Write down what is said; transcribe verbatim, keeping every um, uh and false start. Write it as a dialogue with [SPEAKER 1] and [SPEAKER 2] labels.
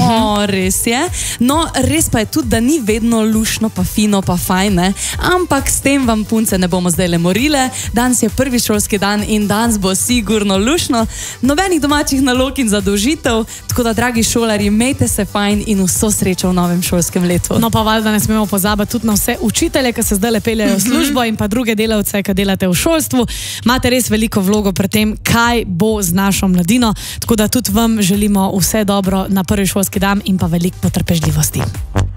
[SPEAKER 1] O, res je. No, res pa je tudi, da ni vedno lušno, pa fino, pa fajn, ne? Ampak s tem vam punce ne bomo zdaj le morile. Danes je prvi šolski dan in danes bo sigurno lušno. Nobenih domačih nalog in zadolžitev, tako da, dragi šolarji, imejte se fajn in vso srečo v novem šolskem letu.
[SPEAKER 2] No pa valjda ne smemo pozabiti tudi na vse učitelje, ki se zdaj le peljajo v službo in pa druge delavce, ki delate v šolstvu. Imate res veliko vlogo pri tem, kaj bo z našo mladino, tako da tudi vam želimo vse dobro na prvi šolski dan in pa veliko potrpežljivosti.